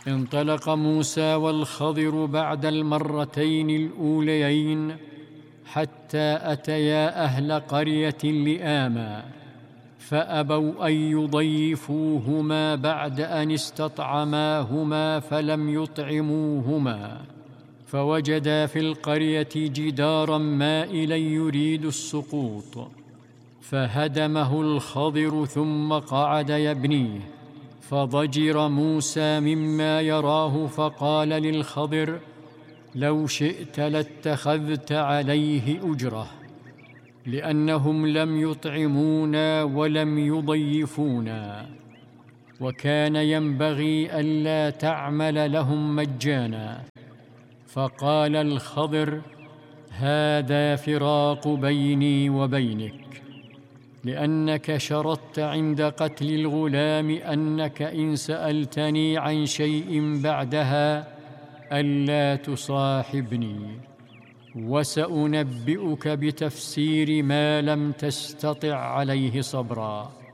انطلق موسى والخضر بعد المرتين الأوليين حتى أتيا أهل قرية لآمى، فأبوا أن يضيفوهما بعد أن استطعماهما فلم يطعموهما، فوجدا في القرية جدارا مائلا يريد السقوط، فهدمه الخضر ثم قعد يبنيه، فضجر موسى مما يراه فقال للخضر: لو شئت لاتخذت عليه أجرة، لأنهم لم يطعمونا ولم يضيفونا، وكان ينبغي ألا تعمل لهم مجانا. فقال الخضر: هذا فراق بيني وبينك، لأنك شرطت عند قتل الغلام أنك إن سألتني عن شيء بعدها ألا تصاحبني، وسأنبئك بتفسير ما لم تستطع عليه صبرا.